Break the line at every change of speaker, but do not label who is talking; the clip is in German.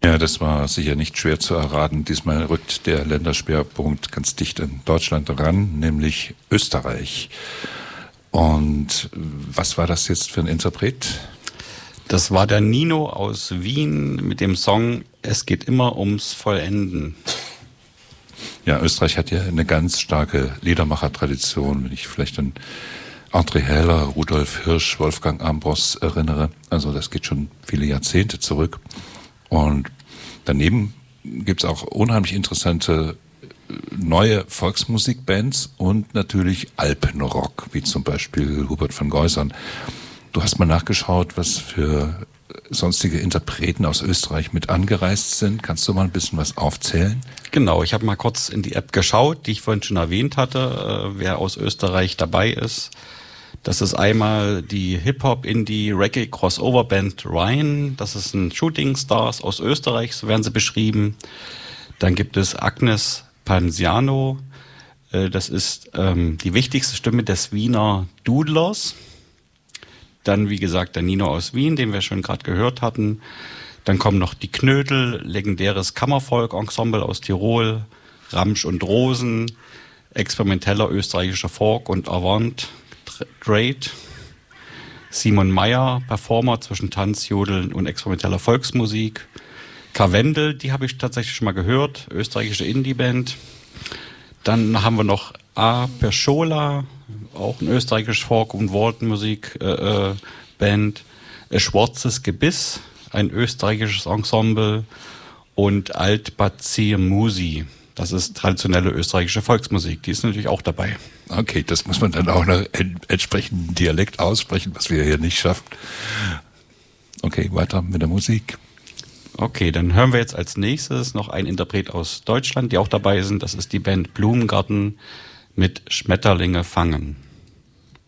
Ja, das war sicher nicht schwer zu erraten. Diesmal rückt der Länderschwerpunkt ganz dicht an Deutschland ran, nämlich Österreich. Und was war das jetzt für ein Interpret?
Das war der Nino aus Wien mit dem Song Es geht immer ums Vollenden.
Ja, Österreich hat ja eine ganz starke Liedermacher-Tradition, wenn ich vielleicht an André Heller, Rudolf Hirsch, Wolfgang Ambros erinnere. Also das geht schon viele Jahrzehnte zurück. Und daneben gibt's auch unheimlich interessante neue Volksmusikbands und natürlich Alpenrock, wie zum Beispiel Hubert von Geusern. Du hast mal nachgeschaut, was für sonstige Interpreten aus Österreich mit angereist sind. Kannst du mal ein bisschen was aufzählen?
Genau, ich habe mal kurz in die App geschaut, die ich vorhin schon erwähnt hatte, wer aus Österreich dabei ist. Das ist einmal die Hip-Hop, Indie, Reggae, Crossover-Band Ryan. Das ist ein Shooting Stars aus Österreich, so werden sie beschrieben. Dann gibt es Agnes Pansiano. Das ist die wichtigste Stimme des Wiener Dudlers. Dann, wie gesagt, der Nino aus Wien, den wir schon gerade gehört hatten. Dann kommen noch die Knödel, legendäres Kammervolk-Ensemble aus Tirol, Ramsch und Rosen, experimenteller österreichischer Folk und Avant Trade, Simon Meyer, Performer zwischen Tanz, Jodeln und experimenteller Volksmusik, Karwendel, die habe ich tatsächlich schon mal gehört, österreichische Indie-Band. Dann haben wir noch A. Perschola, auch ein österreichisches Folk- und Wortmusik-Band, Schwarzes Gebiss, ein österreichisches Ensemble und Alt-Bazir Musi. Das ist traditionelle österreichische Volksmusik. Die ist natürlich auch dabei.
Okay, das muss man dann auch noch entsprechenden Dialekt aussprechen, was wir hier nicht schaffen. Okay, weiter mit der Musik.
Okay, dann hören wir jetzt als nächstes noch einen Interpret aus Deutschland, die auch dabei sind. Das ist die Band Blumengarten mit Schmetterlinge fangen.